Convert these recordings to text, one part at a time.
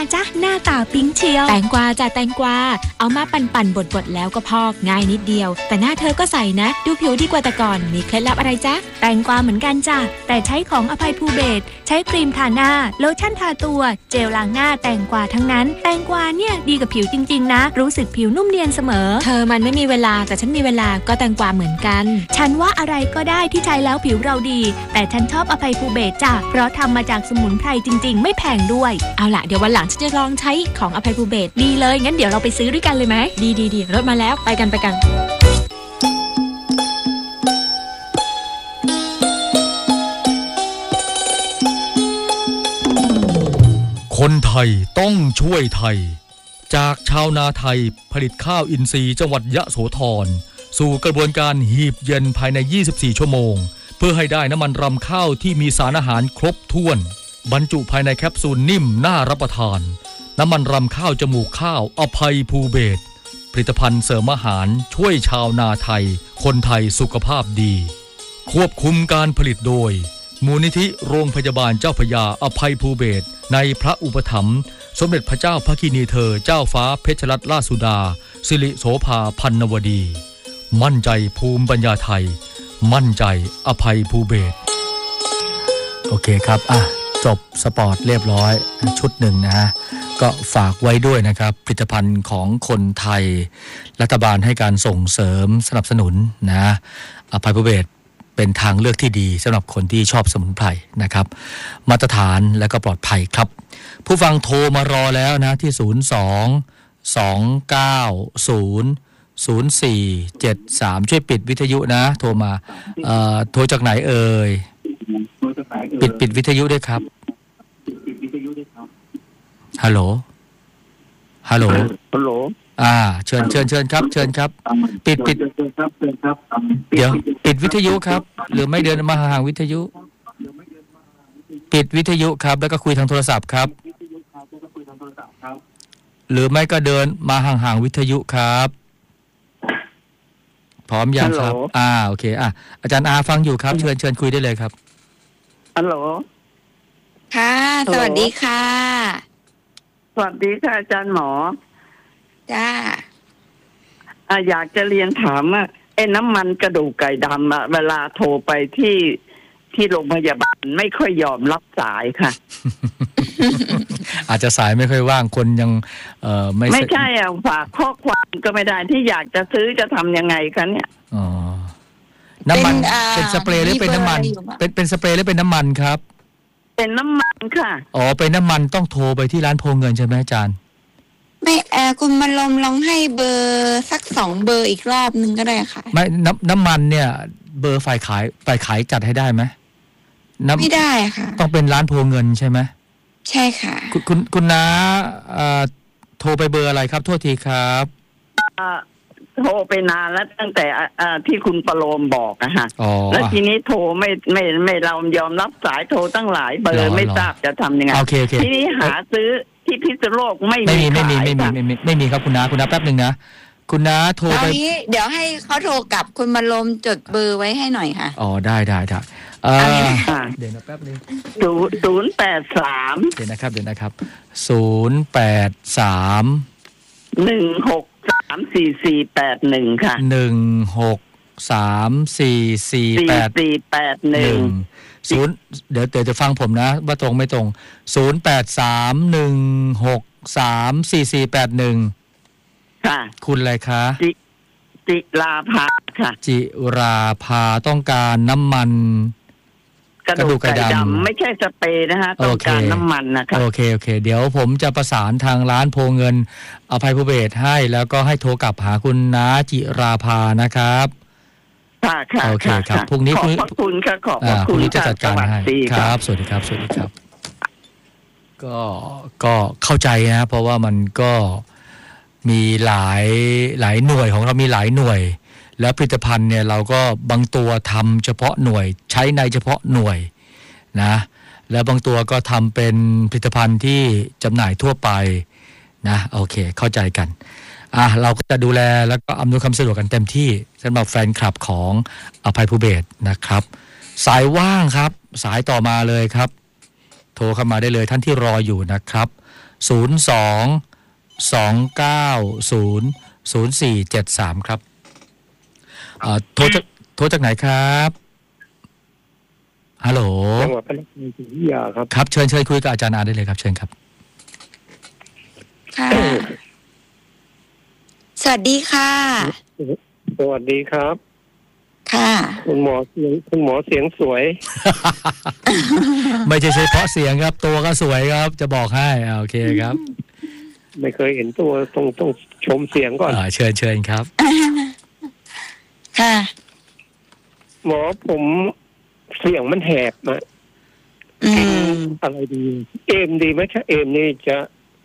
จ้ะหน้าตาปิ๊งเชียวแตงกวาจ้ะแตงกวาเอามาปั่นบดแล้วก็พอกง่ายนิดเดียวแต่หน้าเธอก็ใสนะดูผิวดีกว่าแต่ก่อนมีเคล็ดลับอะไรจ๊ะแตงกวาเหมือนกันจ้ะแต่ใช้ของอภัยภูเบศรใช้ครีมทาหน้าโลชั่นทาตัวเจลล้างหน้าแตงกวาทั้งนั้นแตงกวาเนี่ยดีกับผิวจริงๆนะรู้สึกผิวนุ่มเนียนเสมอเธอมันไม่มีเวลาแต่ฉันมีเวลาก็แตงกวาเหมือนกันฉันว่าอะไรก็ได้ที่ใช้แล้วผิวเราดีแต่ฉันชอบอภัยภูเบศรจ้ะเพราะทำมาจากสมุนไพรจริงๆไม่แพงด้วยเอาล่ะเดี๋ยววันหลังฉันจะลองใช้ของอภัยภูเบศรดีเลยงั้นเดี๋ยวเราไปซื้อด้วยกันเลยไหมดีรถมาแล้วไปกันคนไทยต้องช่วยไทยจากชาวนาไทยผลิตข้าวอินทรีย์จังหวัดยะโสธรสู่กระบวนการหีบเย็นภายใน24ชั่วโมงเพื่อให้ได้น้ำมันรำข้าวที่มีสารอาหารครบถ้วนบรรจุภายในแคปซูลนิ่มน่ารับประทานน้ำมันรำข้าวจมูกข้าวอภัยภูเบศรผลิตภัณฑ์เสริมอาหารช่วยชาวนาไทยคนไทยสุขภาพดีควบคุมการผลิตโดยมูลนิธิโรงพยาบาลเจ้าพระยาอภัยภูเบศรในพระอุปถัมภ์สมเด็จพระเจ้าพระกินีเธอเจ้าฟ้าเพชรรัตนราชสุดาสิริโสภาพันนวดีมั่นใจภูมิปัญญาไทยมั่นใจอภัยภูเบศรโอเคครับจบสปอร์ตเรียบร้อยชุดหนึ่งนะก็ฝากไว้ด้วยนะครับผลิตภัณฑ์ของคนไทยรัฐบาลให้การส่งเสริมสนับสนุนนะอภัยภูเบศรเป็นทางเลือกที่ดีสำหรับคนที่ชอบสมุนไพรนะครับมาตรฐานและก็ปลอดภัยครับผู้ฟังโทรมารอแล้วนะที่02-290-0473ช่วยปิดวิทยุนะโทรมาโทรจากไหนเอ่ยปิดวิทยุด้วยครับฮัลโหลเชิญครับเชิญครับปิดเดี๋ยวปิดวิทยุครับหรือไม่เดินมาห่างวิทยุปิดวิทยุครับแล้วก็คุยทางโทรศัพท์ครับหรือไม่ก็เดินมาห่างวิทยุครับพร้อมยังครับโอเคอาจารย์อาฟังอยู่ครับเชิญคุยได้เลยครับฮัลโหลค่ะสวัสดีค่ะสวัสดีค่ะอาจารย์หมอจ้าอยากจะเรียนถามว่าน้ำมันกระดูกไก่ดำเวลาโทรไปที่โรงพยาบาลไม่ค่อยยอมรับสายค่ะอาจจะสายไม่ค่อยว่างคนยังไม่ใช่ฝากข้อความก็ไม่ได้ที่อยากจะซื้อจะทำยังไงคะเนี่ยน้ำมันเป็นสเปรย์หรือเป็นน้ำมันเป็นสเปรย์หรือเป็นน้ำมันครับเป็นน้ำมันค่ะเป็นน้ำมันต้องโทรไปที่ร้านโพเงินใช่ไหมอาจารย์ไม่คุณมาลองให้เบอร์สัก2เบอร์อีกรอบนึงก็ได้ค่ะไม่น้ำมันเนี่ยเบอร์ฝ่ายขายจัดให้ได้ไหมไม่ได้ค่ะต้องเป็นร้านโพเงินใช่ไหมใช่ค่ะคุณน้าโทรไปเบอร์อะไรครับโทษทีครับโทรไปนานแล้วตั้งแต่ที่คุณประโลมบอกนะฮะแล้วทีนี้โทรไม่เรายอมรับสายโทรตั้งหลายเบอร์ไม่ทราบจะทำยังไงทีนี้หาซื้อที่พิษณุโลกไม่มีครับคุณน้าแป๊บนึงนะคุณน้าโทรไปเดี๋ยวให้เขาโทรกลับคุณมาลมจดเบอร์ไว้ให้หน่อยค่ะได้เดี๋ยวนะแป๊บนึง 083 เดี๋ยวนะครับ083163481ค่ะ1634481เดี๋ยวจะฟังผมนะว่าตรงไม่ตรง0831634481 ค่ะคุณอะไรคะจิราภาค่ะจิราภาต้องการน้ำมันกระดูกไก่ดำไม่ใช่สเปรย์นะฮะต้องการน้ำมันนะคะโอเคเดี๋ยวผมจะประสานทางร้านโพเงินอภัยภูเบศรให้แล้วก็ให้โทรกลับหาคุณน้าจิราภานะครับค่ะโอเคครับพรุ่งนี้ขอบคุณค่ะขอบคุณจะจัดการให้ครับสวัสดีครับก็เข้าใจนะเพราะว่ามันก็มีหลายหน่วยของเรามีหลายหน่วยแล้วผลิตภัณฑ์เนี่ยเราก็บางตัวทำเฉพาะหน่วยใช้ในเฉพาะหน่วยนะแล้วบางตัวก็ทำเป็นผลิตภัณฑ์ที่จำหน่ายทั่วไปนะโอเคเข้าใจกันเราก็จะดูแลแล้วก็อำนวยความสะดวกกันเต็มที่สำหรับแฟนคลับของอภัยภูเบศรนะครับสายว่างครับสายต่อมาเลยครับโทรเข้ามาได้เลยท่านที่รออยู่นะครับ 02-290-0473ครับโทรจากไหนครับฮัลโหลจังหวัดพระนครศรีอยุธยาครับครับเชิญคุยกับอาจารย์อาได้เลยครับเชิญครับค่ะสวัสดีค่ะสวัสดีครับค่ะคุณหมอเสียงสวยไม่ใช่เฉพาะเสียงครับตัวก็สวยครับจะบอกให้โอเคครับไม่เคยเห็นตัวต้องชมเสียงก่อนเชิญครับค่ะหมอผมเสียงมันแหบนะอะไรดีเอมดีไหมถ้าเอมนี่จะ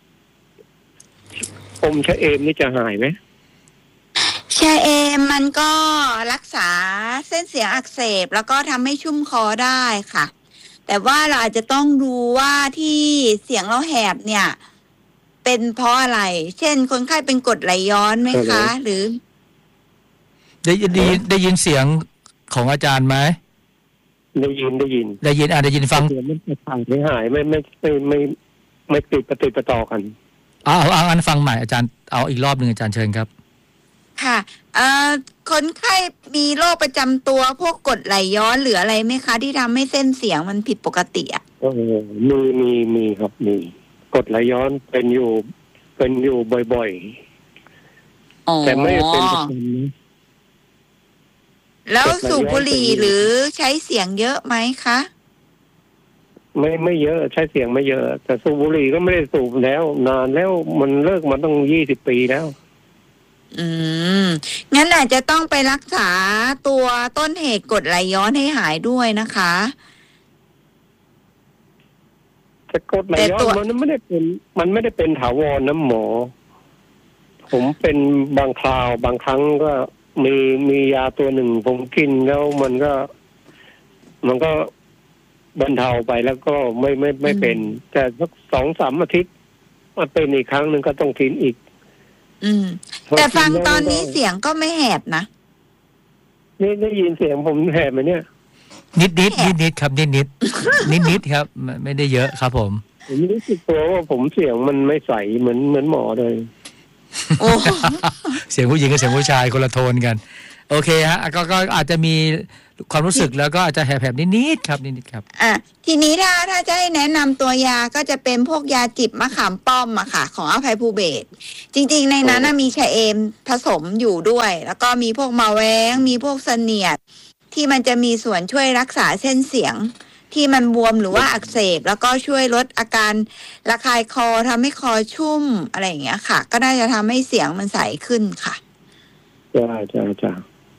ถ้าเอมนี่จะหายไหมชาเอมมันก็รักษาเส้นเสียงอักเสบแล้วก็ทำให้ชุ่มคอได้ค่ะแต่ว่าเราอาจจะต้องดูว่าที่เสียงเราแหบเนี่ยเป็นเพราะอะไรเช่นคนไข้เป็นกรดไหลย้อนไหมคะหรือได้ยินเสียงของอาจารย์ไหมได้ยินได้ยินฟังมันไม่หายไม่ติดประต่อกันเอาอันฟังใหม่อาจารย์เอาอีกรอบนึงอาจารย์เชิญครับค่ะคนไข้มีโรคประจำตัวพวกกรดไหลย้อนหรืออะไรไหมคะที่ทำให้เส้นเสียงมันผิดปกติอ่ะมีครับมีกรดไหลย้อนเป็นอยู่บ่อยๆแต่ไม่เป็นประจำนะแล้วสูบบุหรี่หรือใช้เสียงเยอะไหมคะไม่เยอะใช้เสียงไม่เยอะแต่สูบบุหรี่ก็ไม่ได้สูบแล้วนานแล้วมันเลิกมาตั้ง20 ปีแล้วงั้นอาจจะต้องไปรักษาตัวต้นเหตุกรดไหลย้อนให้หายด้วยนะคะแต่กรดไหลย้อนมันไม่ได้เป็นถาวรนะหมอผมเป็นบางคราวบางครั้งก็มียาตัวหนึ่งผมกินแล้วมันก็บรรเทาไปแล้วก็ไม่เป็นแต่สัก 2-3 อาทิตย์มาเป็นอีกครั้งหนึ่งก็ต้องกินอีกแต่ฟังตอนนี้เสียงก็ไม่แหบนะนี่ได้ยินเสียงผมแหบไหมเนี่ยนิดครับนิดครับไม่ได้เยอะครับผมรู้สึกตัวว่าผมเสียงมันไม่ใสเหมือนหมอเลยเสียงผู้หญิงกับเสียงผู้ชายคนละโทนกันโอเคฮะก็อาจจะมีความรู้สึกแล้วก็อาจจะแหบๆนิดครับทีนี้ถ้าจะให้แนะนำตัวยาก็จะเป็นพวกยาจิบมะขามป้อมอะค่ะของอภัยภูเบศรจริงๆในนั้นมีชะเอมผสมอยู่ด้วยแล้วก็มีพวกมาแว้งมีพวกเสนียดที่มันจะมีส่วนช่วยรักษาเส้นเสียงที่มันบวมหรือว่าอักเสบแล้วก็ช่วยลดอาการระคายคอทำให้คอชุ่มอะไรอย่างเงี้ยค่ะก็น่าจะทำให้เสียงมันใสขึ้นค่ะจ้า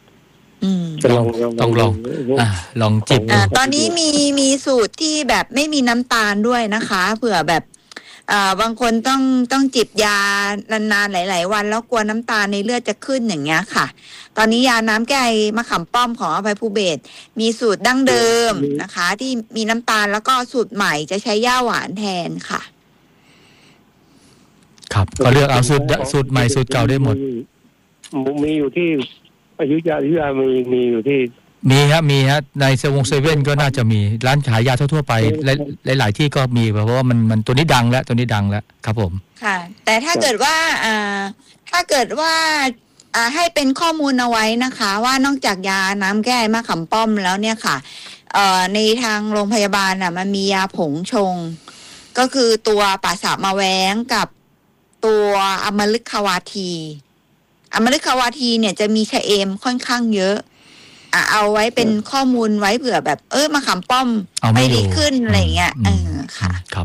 ต้องลองจิบตอนนี้มีสูตรที่แบบไม่มีน้ำตาลด้วยนะคะเผื่อแบบบางคนต้องจิบยานานๆหลายๆวันแล้วกลัวน้ำตาลในเลือดจะขึ้นอย่างเงี้ยค่ะตอนนี้ยาน้ำแก้ไอมะขามป้อมของอภัยภูเบศรมีสูตรดั้งเดิมนะคะที่มีน้ำตาลแล้วก็สูตรใหม่จะใช้ย่าหวานแทนค่ะครับก็เลือกเอาสูตรใหม่สูตรเก่าได้หมดมีอยู่ที่อยุธยามีอยู่ที่มีฮะในเซเว่นก็น่าจะมีร้านขายยาทั่วๆไปหลายที่ก็มีเพราะว่ามันตัวนี้ดังแล้วครับผมค่ะแต่ถ้าเกิดว่าให้เป็นข้อมูลเอาไว้นะคะว่านอกจากยาน้ำแก้มะขามป้อมแล้วเนี่ยค่ะในทางโรงพยาบาลมันมียาผงชงก็คือตัวปาสะมะแว้งกับตัวอมฤคาวาทีเนี่ยจะมีชะเอมค่อนข้างเยอะเอาไว้เป็นข้อมูลไว้เผื่อแบบมะขามป้อมไม่ดีขึ้นอะไรเงี้ยค่ะครับ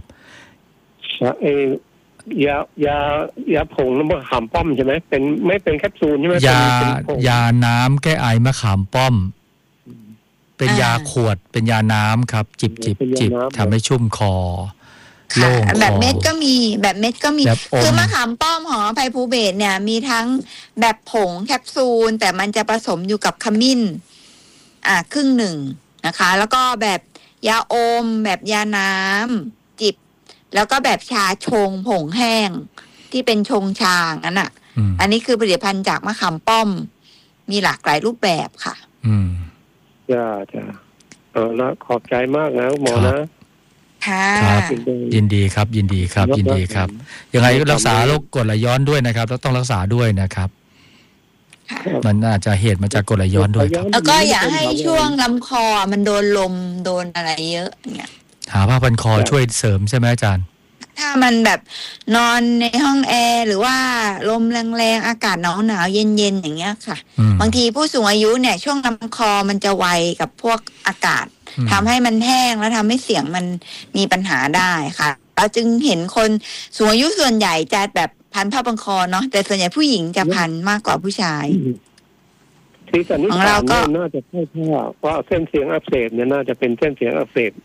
ยาผงมะขามป้อมใช่ไหมไม่เป็นแคปซูลใช่ไหมยาน้ำแก้ไอมะขามป้อมเป็นยาขวดเป็นยาน้ำครับจิบทำให้ชุ่มคอแบบเม็ดก็มีคือมะขามป้อมของอภัยภูเบศรเนี่ยมีทั้งแบบผงแคปซูลแต่มันจะผสมอยู่กับขมิ้นครึ่งหนึ่งนะคะแล้วก็แบบยาอมแบบยาน้ำจิบแล้วก็แบบชาชงผงแห้งที่เป็นชงชาอันนี้คือผลิตภัณฑ์จากมะขามป้อมมีหลากหลายรูปแบบค่ะจ้าแล้วขอบใจมากนะหมอนะครับยินดีครับยินดีครับยินดีครับยังไงรักษาโรคกรดไหลย้อนด้วยนะครับแล้วต้องรักษาด้วยนะครับมันน่าจะเหตุมาจากกรดไหลย้อนด้วยครับแล้วก็อย่าให้ช่วงลำคอมันโดนลมโดนอะไรเยอะเนี่ยหาผ้าพันคอช่วยเสริมใช่ไหมอาจารย์ถ้ามันแบบนอนในห้องแอร์หรือว่าลมแรงๆอากาศหนาวๆเย็นๆอย่างเงี้ยค่ะบางทีผู้สูงอายุเนี่ยช่วงลำคอมันจะไวกับพวกอากาศทำให้มันแห้งแล้วทำให้เสียงมันมีปัญหาได้ค่ะเราจึงเห็นคนสูงอายุส่วนใหญ่จะแบบพันผ้าพันคอเนาะแต่ส่วนใหญ่ผู้หญิงจะพันมากกว่าผู้ชายของเราก็น่าจะใช่ว่าเส้นเสียงอักเสบเนี่ยน่าจะเป็นเส้นเสียงอักเสบ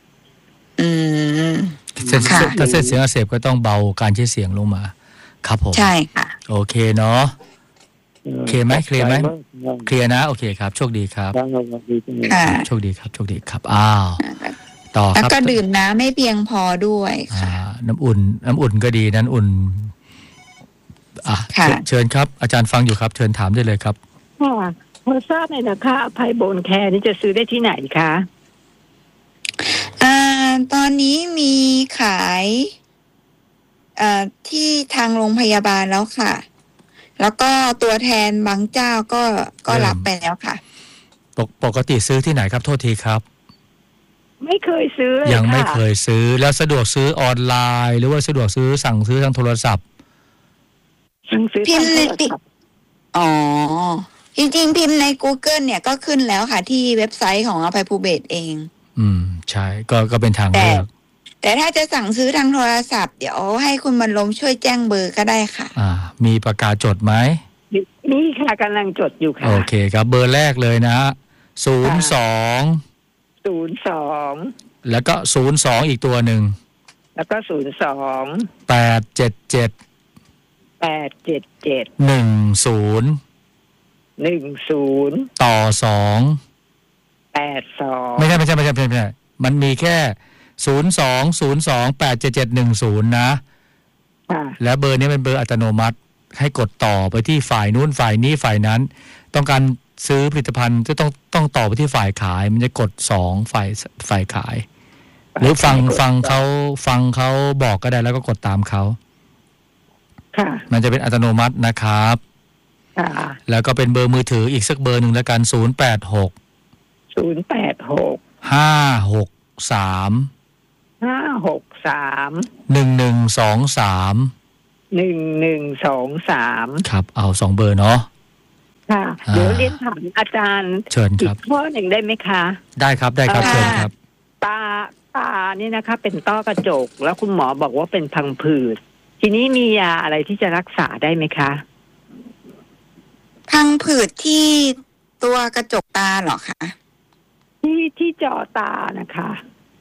ถ้าเส้นเสียงอักเสบก็ต้องเบาการใช้เสียงลงมาครับผมใช่ค่ะโอเคเนาะเคลียร์ไหมเคลียร์ไหมเคลียร์นะโอเคครับโชคดีครับโชคดีครับโชคดีครับอ้าวต่อครับแล้วก็ดื่มน้ำไม่เพียงพอด้วยค่ะน้ำอุ่นก็ดีน้ำอุ่นเชิญครับอาจารย์ฟังอยู่ครับเชิญถามได้เลยครับพอทราบเลยนะคะอภัยโบนแคร์นี่จะซื้อได้ที่ไหนคะตอนนี้มีขายที่ทางโรงพยาบาลแล้วค่ะแล้วก็ตัวแทนบางเจ้าก็รับไปแล้วค่ะปกติซื้อที่ไหนครับโทษทีครับไม่เคยซื้อยังไม่เคยซื้อแล้วสะดวกซื้อออนไลน์หรือว่าสะดวกสั่งซื้อทางโทรศัพท์สั่งซื้อทางโทรศัพท์จริงๆพิมพ์ใน Google เนี่ยก็ขึ้นแล้วค่ะที่เว็บไซต์ของอภัยภูเบศรเองใช่ก็เป็นทางเลือกแต่ถ้าจะสั่งซื้อทางโทรศัพท์เดี๋ยวให้คุณบรรลมช่วยแจ้งเบอร์ก็ได้ค่ะมีปากกาจดไหมมีค่ะกำลังจดอยู่ค่ะโอเคครับเบอร์แรกเลยนะ02แล้วก็02อีกตัวหนึ่งแล้วก็ 02 877 10ต่อ2ไม่ใช่มันมีแค่02 นะและเบอร์นี้เป็นเบอร์อัตโนมัติให้กดต่อไปที่ฝ่ายนู้นฝ่ายนี้ฝ่ายนั้นต้องการซื้อผลิตภัณฑ์จะต้องต่อไปที่ฝ่ายขายมันจะกด2ฝ่ายขายหรือฟังเขาบอกก็ได้แล้วก็กดตามเขามันจะเป็นอัตโนมัตินะครับแล้วก็เป็นเบอร์มือถืออีกสักเบอร์หนึ่งแล้วกัน086 1123 ครับเอา2เบอร์เนาะค่ะเดี๋ยวเรียนถามอาจารย์เชิญครับอีกข้อหนึ่งได้ไหมคะได้ครับเชิญครับตานี่นะคะเป็นต้อกระจกแล้วคุณหมอบอกว่าเป็นพังผืดทีนี้มียาอะไรที่จะรักษาได้ไหมคะพังผืดที่ตัวกระจกตาเหรอคะที่จอตานะคะ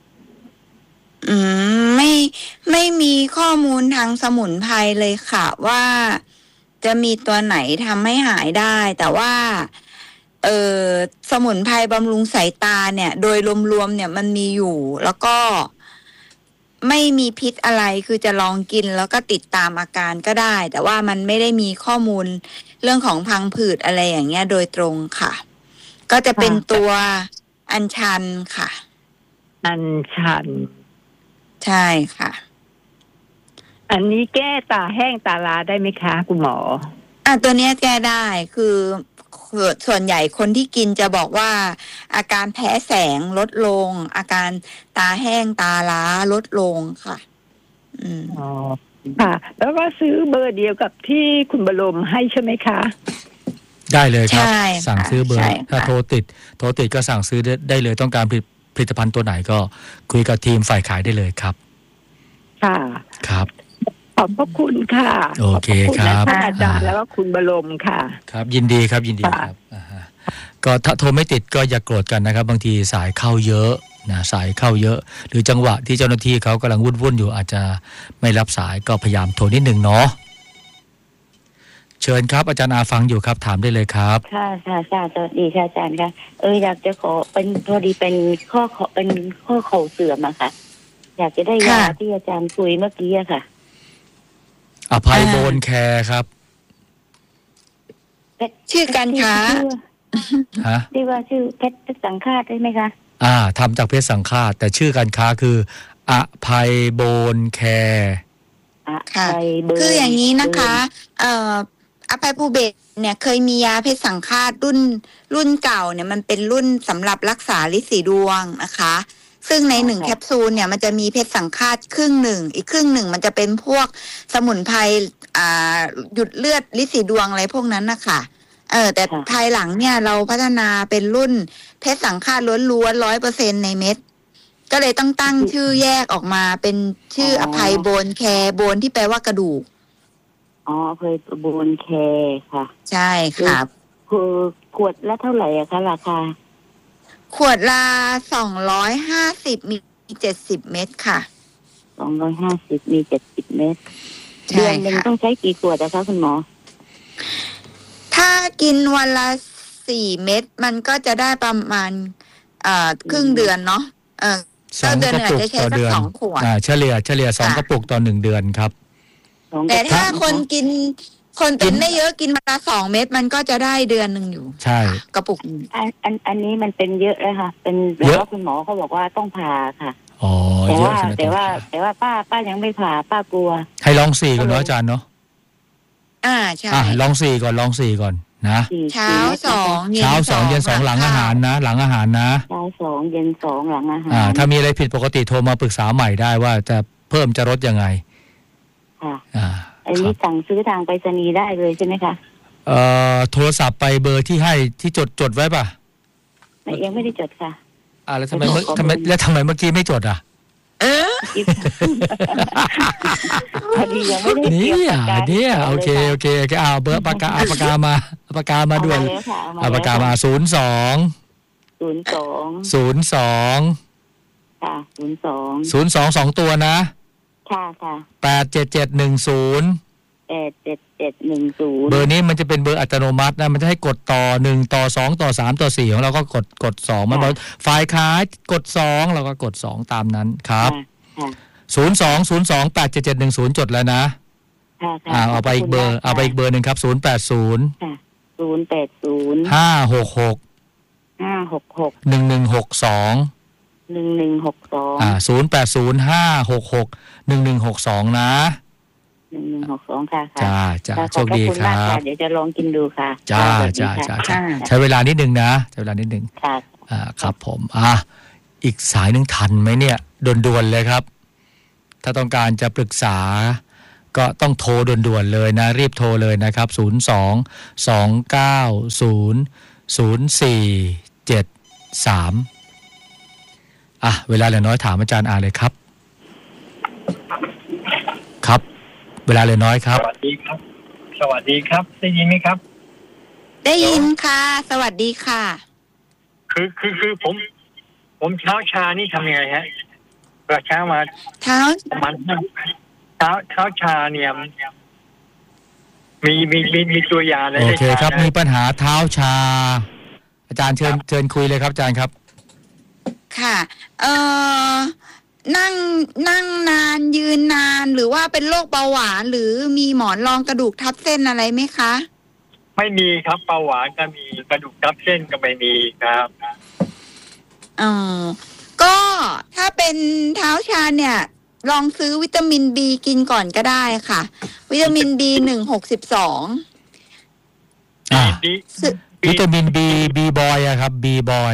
ไม่มีข้อมูลทางสมุนไพรเลยค่ะว่าจะมีตัวไหนทำให้หายได้แต่ว่าสมุนไพรบำรุงสายตาเนี่ยโดยรวมๆเนี่ยมันมีอยู่แล้วก็ไม่มีพิษอะไรคือจะลองกินแล้วก็ติดตามอาการก็ได้แต่ว่ามันไม่ได้มีข้อมูลเรื่องของพังผืดอะไรอย่างเงี้ยโดยตรงค่ะก็จะเป็นตัวอัญชันค่ะอัญชันใช่ค่ะอันนี้แก้ตาแห้งตาล้าได้ไหมคะคุณหมอตัวนี้แก้ได้คือส่วนใหญ่คนที่กินจะบอกว่าอาการแพ้แสงลดลงอาการตาแห้งตาล้าลดลงค่ะค่ะแล้วก็ซื้อเบอร์เดียวกับที่คุณบรมให้ใช่ไหมคะได้เลยครับสั่งซื้อเบอร์ถ้าโทรติดก็สั่งซื้อได้เลยต้องการผลิตภัณฑ์ตัวไหนก็คุยกับทีมฝ่ายขายได้เลยครับค่ะครับขอบพระคุณค่ะโอเคครับท่านอาจารย์แล้วก็คุณบรมค่ะครับยินดีครับก็ถ้าโทรไม่ติดก็อย่าโกรธกันนะครับบางทีสายเข้าเยอะนะสายเข้าเยอะหรือจังหวะที่เจ้าหน้าที่เขากำลังวุ่นอยู่อาจจะไม่รับสายก็พยายามโทรนิดนึงเนาะเชิญครับอาจารย์อาฟังอยู่ครับถามได้เลยครับค่ะสวัสดีค่ะอาจารย์ค่ะอยากจะขอเป็นพอดีเป็นข้อเข่าเสื่อมอะค่ะอยากจะได้ยาที่อาจารย์คุยเมื่อกี้อะค่ะอภัยโบนแคร์ครับชื่อการค้าที่ว่าชื่อเพชรสังฆาตได้ไหมคะทำจากเพชรสังฆาตแต่ชื่อการค้าคืออภัยโบนแคร์ค่ะคืออย่างนี้นะคะอภัยภูเบศรเนี่ยเคยมียาเพชรสังฆาตรุ่นเก่าเนี่ยมันเป็นรุ่นสำหรับรักษาฤทธิ์สีดวงนะคะซึ่งใน1แคปซูลเนี่ยมันจะมีเพชรสังฆาตครึ่งหนึ่งอีกครึ่งหนึ่งมันจะเป็นพวกสมุนไพรหยุดเลือดฤทธิ์สีดวงอะไรพวกนั้นนะคะแต่ภายหลังเนี่ยเราพัฒนาเป็นรุ่นเพชรสังฆาตล้วนๆ 100% ในเม็ดก็เลยต้องตั้งชื่อแยกออกมาเป็นชื่ออภัยโบนแคร์โบนที่แปลว่ากระดูกอภัยโบนแคร์ค่ะใช่ค่ะคือขวดละเท่าไหร่อะคะราคาขวดละ250มี70เม็ดค่ะ 250มี70เม็ดเดือนนึงต้องใช้กี่ขวดอะคะคุณหมอถ้ากินวันละ4เม็ดมันก็จะได้ประมาณครึ่งเดือนเนาะ 2 กระปุกต่อเดือนเฉลี่ย2 กระปุกต่อ1เดือนครับแต่ถ้าคนเป็นไม่เยอะกินมาละ2 เม็ดมันก็จะได้เดือนนึงอยู่ใช่กระปุกอันนี้มันเป็นเยอะเลยค่ะเป็นแล้วคุณหมอเขาบอกว่าต้องผ่าค่ะแต่ว่าป้ายังไม่ผ่าป้ากลัวให้ลอง4ก่อนเนาะอาจารย์เนาะใช่ลอง4ก่อนนะเช้า2เย็น2หลังอาหารนะเช้า 2เย็น2หลังอาหารถ้ามีอะไรผิดปกติโทรมาปรึกษาใหม่ได้ว่าจะเพิ่มจะลดยังไงค่ะอันนี้สั่งซื้อทางไปรษณีย์ได้เลยใช่ไหมคะโทรศัพท์ไปเบอร์ที่ให้ที่จดไว้ป่ะยังไม่ได้จดค่ะแล้วทำไมเมื่อกี้ไม่จดพอดียังไม่ได้เนี่ยโอเคเอาเบอร์ปากกามาด่วนปากกามา02 ค่ะ 02 2ตัวนะค่ะ 87710เบอร์นี้มันจะเป็นเบอร์อัตโนมัตินะมันจะให้กดต่อ1ต่อ2ต่อ3ต่อ4ของเราก็กด2มันบอกฝ่ายขายกด2เราก็กด2ตามนั้นครับ02 จดแล้วนะเอาไปอีกเบอร์นึงครับ080 566 1162 080 566 1162นะ 1162ค่ะจ้าโชคดีครับเดี๋ยวจะลองกินดูค่ะจ้าใช้เวลานิดนึงนะค่ะครับผมอีกสายนึงทันไหมเนี่ยด่วนๆเลยครับถ้าต้องการจะปรึกษาก็ต้องโทรด่วนๆเลยนะรีบโทรเลยนะครับ02-290-0473เวลาเหลือน้อยถามอาจารย์เลยครับเวลาเหลือน้อยครับสวัสดีครับได้ยินไหมครับได้ยินค่ะสวัสดีค่ะคือผมเช้าชานี่ทำยังไงฮะเช้ามาประมาณเช้าชาเนี่ยมีตัวยาอะไรโอเคครับมีปัญหาเท้าชาอาจารย์เชิญคุยเลยครับอาจารย์ครับค่ะนั่งนานยืนนานหรือว่าเป็นโรคเบาหวานหรือมีหมอนรองกระดูกทับเส้นอะไรไหมคะไม่มีครับเบาหวานก็มีกระดูกทับเส้นก็ไม่มีครับก็ถ้าเป็นเท้าชาเนี่ยลองซื้อวิตามิน B กินก่อนก็ได้ค่ะวิตามิน B1 62 วิตามิน B boy ครับ B boy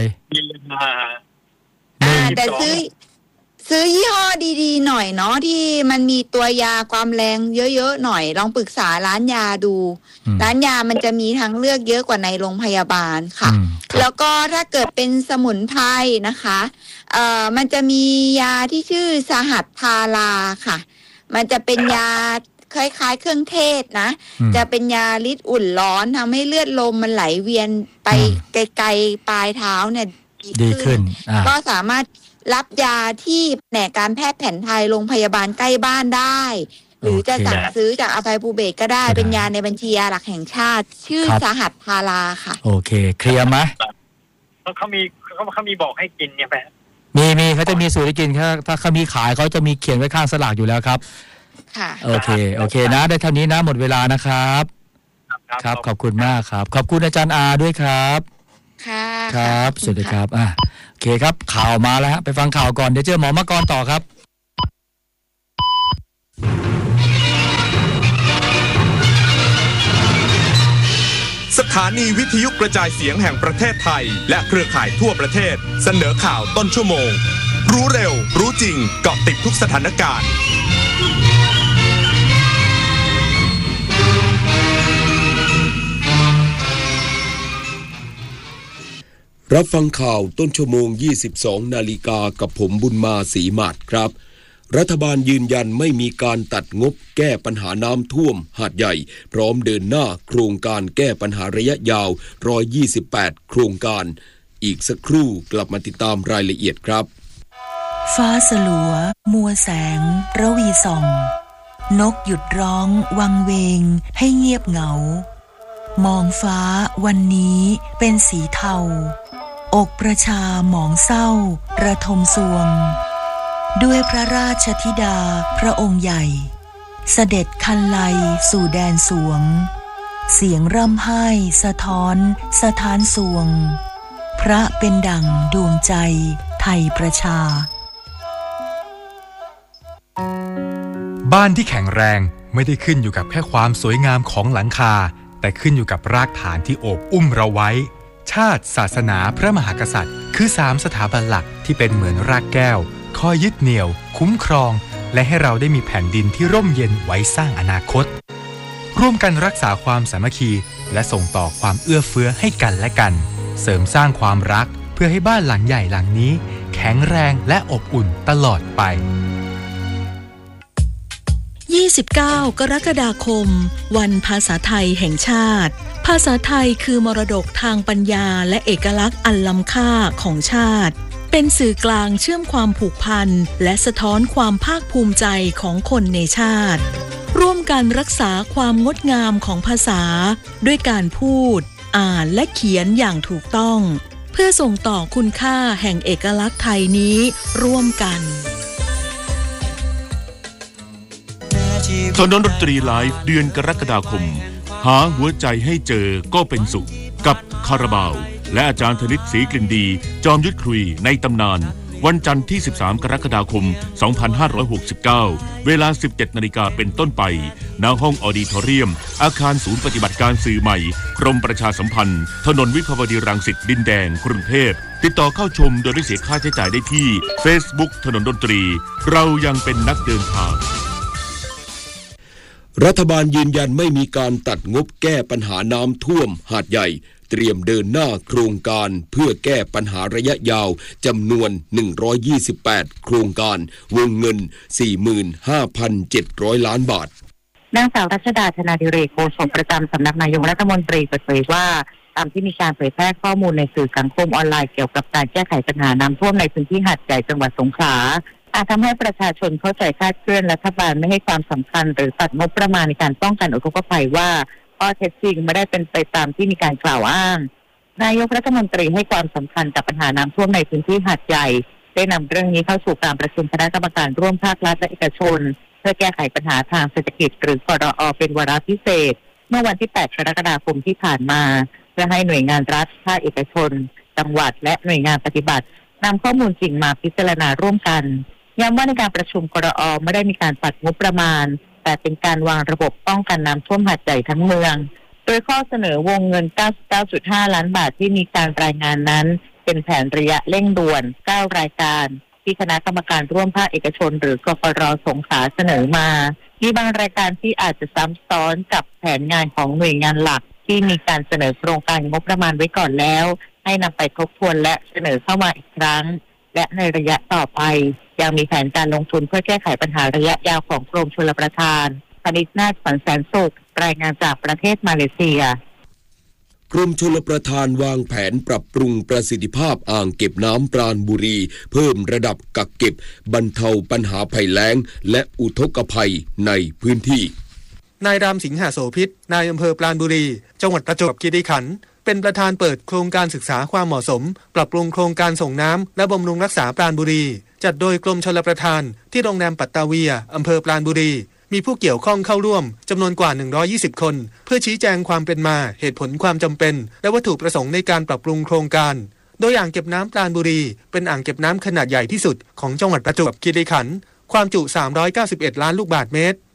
แต่ซื้อยี่ห้อดีๆหน่อยเนาะที่มันมีตัวยาความแรงเยอะๆหน่อยลองปรึกษาร้านยาดูร้านยามันจะมีทางเลือกเยอะกว่าในโรงพยาบาลค่ะแล้วก็ถ้าเกิดเป็นสมุนไพรนะคะมันจะมียาที่ชื่อสหัตถาราค่ะมันจะเป็นยาคล้ายๆเครื่องเทศนะจะเป็นยาฤทธิ์อุ่นร้อนทำให้เลือดลมมันไหลเวียนไปไกลๆปลายเท้าเนี่ยดีขึ้นก็สามารถรับยาที่แผนกการแพทย์แผนไทยโรงพยาบาลใกล้บ้านได้หรือจะสั่งซื้อจากอภัยภูเบศรก็ได้เป็นยาในบัญชียาหลักแห่งชาติชื่อสหัตถาราค่ะโอเคเคลียร์ไหมเขามีบอกให้กินเนี่ยไหมมีเขาจะมีสูตรให้กินถ้าเขามีขายเขาจะมีเขียนไว้ข้างสลากอยู่แล้วครับค่ะโอเคนะได้เท่านี้นะหมดเวลานะครับครับขอบคุณมากครับขอบคุณอาจารย์อาด้วยครับครับสวัสดีครับโอเคครับข่าวมาแล้วฮะไปฟังข่าวก่อนเดี๋ยวเจอหมอมกรต่อครับถานีวิทยุกระจายเสียงแห่งประเทศไทยและเครือข่ายทั่วประเทศเสนอข่าวต้นชั่วโมงรู้เร็วรู้จริงเกาะติดทุกสถานการณ์รับฟังข่าวต้นชั่วโมง 22 นาฬิกากับผมบุญมาศรีมาศครับรัฐบาลยืนยันไม่มีการตัดงบแก้ปัญหาน้ำท่วมหาดใหญ่พร้อมเดินหน้าโครงการแก้ปัญหาระยะยาว128โครงการอีกสักครู่กลับมาติดตามรายละเอียดครับฟ้าสลัวมัวแสงระวีส่องนกหยุดร้องวังเวงให้เงียบเหงามองฟ้าวันนี้เป็นสีเทาอกประชาหมองเศร้าระทมสวงด้วยพระราชธิดาพระองค์ใหญ่เสด็จคันไลสู่แดนสวงเสียงร่ำไห้สะท้อนสถานสวงพระเป็นดั่งดวงใจไทยประชาบ้านที่แข็งแรงไม่ได้ขึ้นอยู่กับแค่ความสวยงามของหลังคาแต่ขึ้นอยู่กับรากฐานที่โอบอุ้มเราไว้ชาติศาสนาพระมหากษัตริย์คือ3สถาบันหลักที่เป็นเหมือนรากแก้วคอยยึดเหนี่ยวคุ้มครองและให้เราได้มีแผ่นดินที่ร่มเย็นไว้สร้างอนาคตร่วมกันรักษาความสามัคคีและส่งต่อความเอื้อเฟื้อให้กันและกันเสริมสร้างความรักเพื่อให้บ้านหลังใหญ่หลังนี้แข็งแรงและอบอุ่นตลอดไป 29 กรกฎาคมวันภาษาไทยแห่งชาติภาษาไทยคือมรดกทางปัญญาและเอกลักษณ์อันล้ำค่าของชาติเป็นสื่อกลางเชื่อมความผูกพันและสะท้อนความภาคภูมิใจของคนในชาติร่วมกันรักษาความงดงามของภาษาด้วยการพูดอ่านและเขียนอย่างถูกต้องเพื่อส่งต่อคุณค่าแห่งเอกลักษณ์ไทยนี้ร่วมกันถนนดนตรีไลฟ์เดือนกรกฎาคมหาหัวใจให้เจอก็เป็นสุขกับคาราบาวและอาจารย์ธนิตศรีกลิ่นดีจอมยุทธคุยในตำนานวันจันทร์ที่13กรกฎาคม2569เวลา 17 นาฬิกาเป็นต้นไปณห้องออดิทอเรียมอาคารศูนย์ปฏิบัติการสื่อใหม่กรมประชาสัมพันธ์ถนนวิภาวดีรังสิตดินแดงกรุงเทพติดต่อเข้าชมโดยไม่เสียค่าใช้จ่ายได้ที่ Facebook ถนนดนตรีเรายังเป็นนักเดินทางรัฐบาลยืนยันไม่มีการตัดงบแก้ปัญหาน้ำท่วมหาดใหญ่เตรียมเดินหน้าโครงการเพื่อแก้ปัญหาระยะยาวจำนวน128โครงการวงเงิน 45,700 ล้านบาทนางสาวรัชดาธนาดิเรกโฆษกประจำสำนักนายกรัฐมนตรีเปิดเผยว่าตามที่มีการเผยแพร่ข้อมูลในสื่อสังคมออนไลน์เกี่ยวกับการแก้ไขปัญหาน้ำท่วมในพื้นที่หาดใหญ่จังหวัดสงขลาอาจทำให้ประชาชนเข้าใจคลาดเคลื่อนรัฐบาลไม่ให้ความสำคัญหรือตัดงบประมาณในการป้องกันอุทกภัยว่าข้อเท็จจริงไม่ได้เป็นไปตามที่มีการกล่าวอ้างนายกรัฐมนตรีให้ความสำคัญกับปัญหาน้ำท่วมในพื้นที่หาดใหญ่ได้นำเรื่องนี้เข้าสู่การประชุมคณะกรรมการร่วมภาครัฐและเอกชนเพื่อแก้ไขปัญหาทางเศรษฐกิจหรือกรอ.เป็นวาระพิเศษเมื่อวันที่8กรกฎาคมที่ผ่านมาเพื่อให้หน่วยงานรัฐภาคเอกชนจังหวัดและหน่วยงานปฏิบัตินำข้อมูลจริงมาพิจารณาร่วมกันย้ำว่าในการประชุมกรอ.ไม่ได้มีการตัดงบประมาณแต่เป็นการวางระบบป้องกันน้ำท่วมหาดใหญ่ทั้งเมืองโดยข้อเสนอวงเงิน 99.5 ล้านบาทที่มีการรายงานนั้นเป็นแผนระยะเร่งด่วน9รายการที่คณะกรรมการร่วมภาคเอกชนหรือกปร.สงขลาเสนอมามีบางรายการที่อาจจะซ้ำซ้อนกับแผนงานของหน่วยงานหลักที่มีการเสนอโครงการงบประมาณไว้ก่อนแล้วให้นำไปทบทวนและเสนอเข้ามาอีกครั้งและในระยะต่อไปยังมีแผนการลงทุนเพื่อแก้ไขปัญหาระยะยาวของกรมชลประทานพนิษฐ์นาฏขวัญแสนสุขรายงานจากประเทศมาเลเซียกรมชลประทานวางแผนปรับปรุงประสิทธิภาพอ่างเก็บน้ำปราณบุรีเพิ่มระดับกักเก็บบรรเทาปัญหาภัยแล้งและอุทกภัยในพื้นที่นายรามสิงหาโสภิตนายอำเภอปราณบุรีจังหวัดประจวบคีรีขันธ์เป็นประธานเปิดโครงการศึกษาความเหมาะสมปรับปรุงโครงการส่งน้ำและบำรุงรักษาปราณบุรีจัดโดยกรมชลประทานที่โรงแรมปัตตาเวียอำเภอปราณบุรีมีผู้เกี่ยวข้องเข้าร่วมจำนวนกว่า120คนเพื่อชี้แจงความเป็นมาเหตุผลความจำเป็นและวัตถุประสงค์ในการปรับปรุงโครงการโดยอ่างเก็บน้ำปราณบุรีเป็นอ่างเก็บน้ำขนาดใหญ่ที่สุดของจังหวัดประจวบคีรีขันธ์ความจุ391ล้านลูกบาศก์เมตร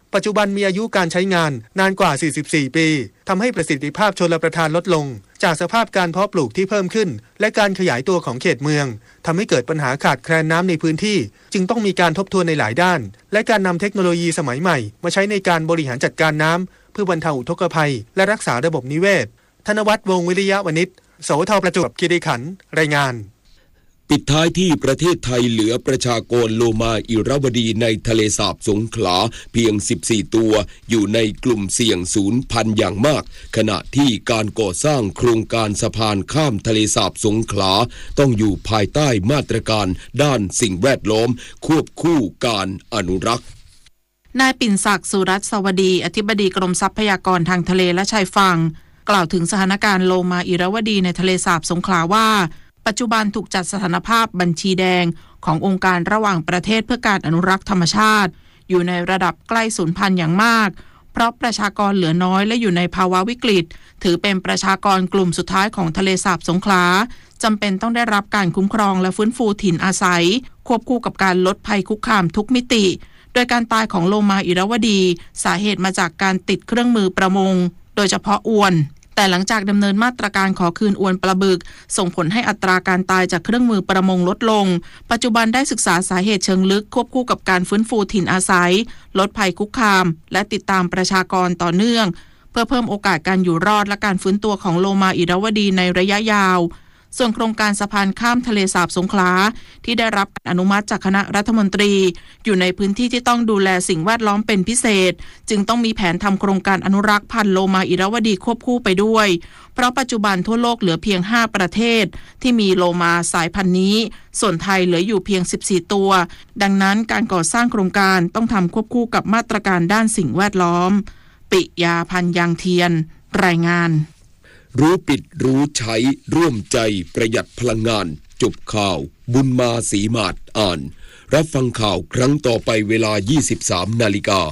ปัจจุบันมีอายุการใช้งานนานกว่า44ปีทำให้ประสิทธิภาพชลประทานลดลงจากสภาพการเพาะปลูกที่เพิ่มขึ้นและการขยายตัวของเขตเมืองทำให้เกิดปัญหาขาดแคลนน้ำในพื้นที่จึงต้องมีการทบทวนในหลายด้านและการนำเทคโนโลยีสมัยใหม่มาใช้ในการบริหารจัดการน้ำเพื่อบรรเทาอุทกภัยและรักษาระบบนิเวศธนวัฒน์วงศ์วิริยะวณิชสวท.ประจวบคีรีขันธ์รายงานปิดท้ายที่ประเทศไทยเหลือประชากรโลมาอิรวดีในทะเลสาบสงขลาเพียง14ตัวอยู่ในกลุ่มเสี่ยงสูญพันธุ์อย่างมากขณะที่การก่อสร้างโครงการสะพานข้ามทะเลสาบสงขลาต้องอยู่ภายใต้มาตรการด้านสิ่งแวดล้อมควบคู่การอนุรักษ์นายปิ่นศักดิ์สุรัตน์สวัสดีอธิบดีกรมทรัพยากรทางทะเลและชายฝั่งกล่าวถึงสถานการณ์โลมาอิรวดีในทะเลสาบสงขลาว่าปัจจุบันถูกจัดสถานภาพบัญชีแดงขององค์การระหว่างประเทศเพื่อการอนุรักษ์ธรรมชาติอยู่ในระดับใกล้สูญพันธุ์อย่างมากเพราะประชากรเหลือน้อยและอยู่ในภาวะวิกฤตถือเป็นประชากรกลุ่มสุดท้ายของทะเลสาบสงขลาจำเป็นต้องได้รับการคุ้มครองและฟื้นฟูถิ่นอาศัยควบคู่กับการลดภัยคุกคามทุกมิติโดยการตายของโลมาอิรวดีสาเหตุมาจากการติดเครื่องมือประมงโดยเฉพาะอวนแต่หลังจากดำเนินมาตรการขอคืนอวนปลาบึกส่งผลให้อัตราการตายจากเครื่องมือประมงลดลงปัจจุบันได้ศึกษาสาเหตุเชิงลึกควบคู่กับการฟื้นฟูถิ่นอาศัยลดภัยคุกคามและติดตามประชากรต่อเนื่องเพื่อเพิ่มโอกาสการอยู่รอดและการฟื้นตัวของโลมาอิรวดีในระยะยาวส่วนโครงการสะพานข้ามทะเลสาบสงขลาที่ได้รับอนุมัติจากคณะรัฐมนตรีอยู่ในพื้นที่ที่ต้องดูแลสิ่งแวดล้อมเป็นพิเศษจึงต้องมีแผนทำโครงการอนุรักษ์พันธุ์โลมาอิรวดีควบคู่ไปด้วยเพราะปัจจุบันทั่วโลกเหลือเพียง5ประเทศที่มีโลมาสายพันธุ์นี้ส่วนไทยเหลืออยู่เพียง14ตัวดังนั้นการก่อสร้างโครงการต้องทำควบคู่กับมาตรการด้านสิ่งแวดล้อมปิยาพันธ์ยางเทียนรายงานรู้ปิดรู้ใช้ร่วมใจประหยัดพลังงานจบข่าวบุญมาศรีมาศอ่านรับฟังข่าวครั้งต่อไปเวลา 23 นาฬิกา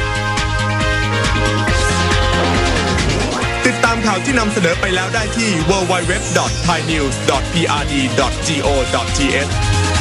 ติดตามข่าวที่นำเสนอไปแล้วได้ที่ www.thainews.prd.go.th